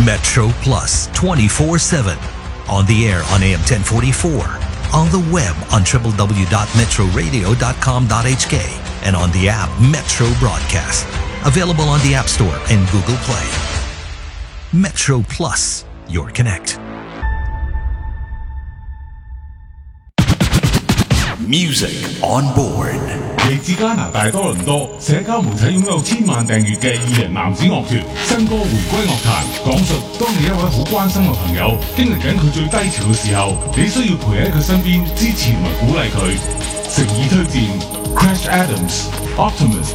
Metro Plus 24/7. On the air on AM 1044. On the web on www.metroradio.com.hk. And on the app Metro Broadcast. Available on the App Store and Google Play. Metro Plus, your connect. Music on board. 嚟自加拿大多倫多，社交媒體擁有千萬訂閱嘅20男子樂團，新歌回歸樂壇，講述當你一位好關心嘅朋友經歷緊佢最低潮嘅時候，你需要陪喺佢身邊支持同埋鼓勵佢。誠意推薦 Crash Adams、Optimist